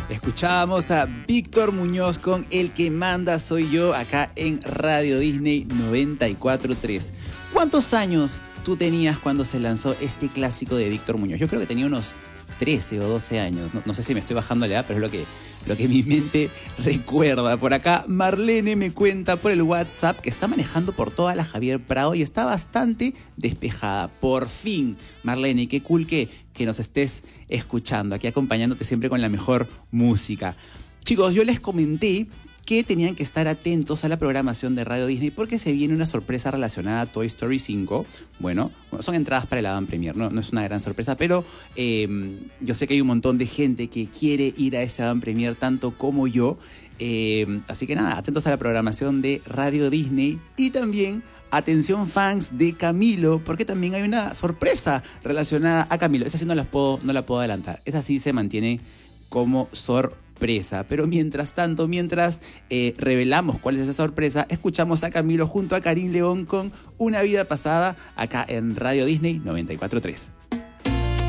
Escuchábamos a Víctor Muñoz con El que manda soy yo acá en Radio Disney 94.3. ¿Cuántos años tú tenías cuando se lanzó este clásico de Víctor Muñoz? Yo creo que tenía unos 13 o 12 años. No sé si me estoy bajando la edad, pero es lo que mi mente recuerda. Por acá Marlene me cuenta por el WhatsApp que está manejando por toda la Javier Prado y está bastante despejada. Por fin, Marlene, qué cool que nos estés escuchando, aquí acompañándote siempre con la mejor música. Chicos, yo les comenté que tenían que estar atentos a la programación de Radio Disney porque se viene una sorpresa relacionada a Toy Story 5. Bueno, son entradas para el Avant Premier, no es una gran sorpresa, pero yo sé que hay un montón de gente que quiere ir a este Avant Premier tanto como yo. Así que nada, atentos a la programación de Radio Disney y también atención fans de Camilo, porque también hay una sorpresa relacionada a Camilo. Esa sí no la puedo adelantar, esa sí se mantiene como sorpresa. Pero mientras tanto, revelamos cuál es esa sorpresa, escuchamos a Camilo junto a Karim León con Una vida pasada acá en Radio Disney 94.3.